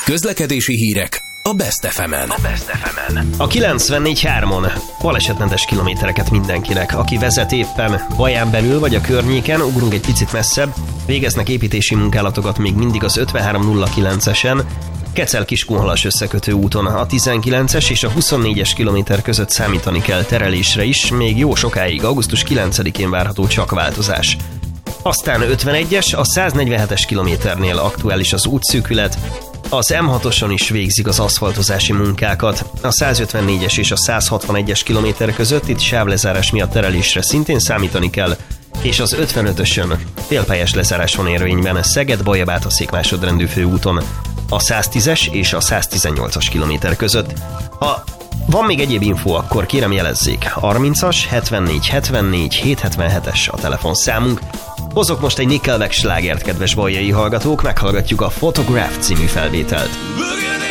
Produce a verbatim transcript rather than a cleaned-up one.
Közlekedési hírek a Best ef emen. A Best ef emen. A kilencvennégy hármon balesetmentes kilométereket mindenkinek. Aki vezet éppen Baján belül vagy a környéken, ugrunk egy picit messzebb, végeznek építési munkálatokat még mindig az ötvenhárom nulla kilencesen, Kecel-Kiskunhalas összekötő úton a tizenkilences és a huszonnégyes kilométer között számítani kell terelésre is, még jó sokáig, augusztus kilencedikén várható csak változás. Aztán ötvenegyes, a száznegyvenhetes kilométernél aktuális az útszűkület, az em hatoson is végzik az aszfaltozási munkákat. A százötvennégyes és a százhatvanegyes kilométer között itt sávlezárás miatt terelésre szintén számítani kell, és az ötvenötösön félpályás lezárás van érvényben Szeged-Bajabát a Székmásodrendű főúton, a száztízes és a száztizennyolcas kilométer között. Ha van még egyéb info, akkor kérem jelezzék. harmincas hetvennégy hetvennégy hétszázhetvenhetes a telefonszámunk. Hozok most egy Nickelback slágert, kedves bajai hallgatók, meghallgatjuk a Photograph című felvételt.